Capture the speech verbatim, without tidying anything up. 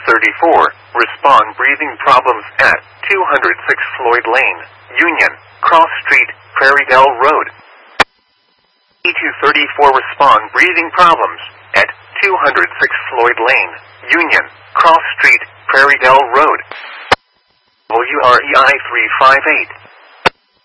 thirty-four, respond breathing problems at two hundred six Floyd Lane, Union, Cross Street, Prairie Dell Road. E two thirty-four, respond breathing problems at two hundred six Floyd Lane, Union, Cross Street, Prairie Dell Road. W R E I three five eight.